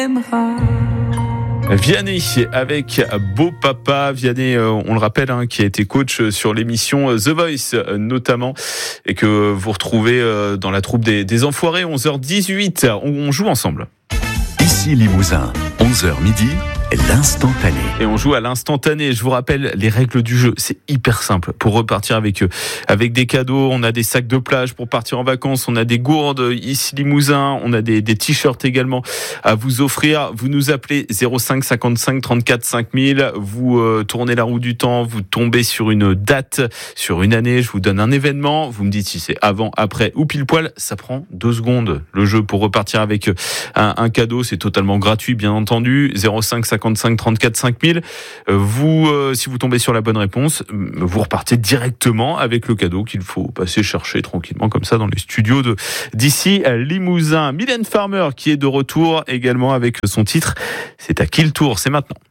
Vianney avec Beau Papa. Vianney, on le rappelle, qui a été coach sur l'émission The Voice notamment, et que vous retrouvez dans la troupe des Enfoirés, 11h18. On joue ensemble. Ici Limousin, 11h midi, l'instantané. Et on joue à l'instantané. Je vous rappelle les règles du jeu. C'est hyper simple. Pour repartir avec des cadeaux, on a des sacs de plage pour partir en vacances, on a des gourdes ici Limousin, on a des t-shirts également à vous offrir. Vous nous appelez 05 55 34 5000. Vous tournez la roue du temps, vous tombez sur une date, sur une année. Je vous donne un événement. Vous me dites si c'est avant, après ou pile poil. Ça prend 2 secondes. Le jeu pour repartir avec un cadeau, c'est totalement gratuit, bien entendu. 05 55 34 5000. Si vous tombez sur la bonne réponse, vous repartez directement avec le cadeau qu'il faut passer chercher tranquillement comme ça dans les studios d'ici Limousin. Mylène Farmer qui est de retour également avec son titre. C'est à qui le tour? C'est maintenant.